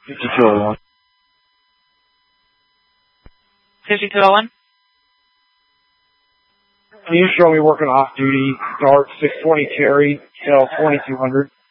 5201. 5201. Can you show me working off duty, Dart 620 Cherry, L 2200?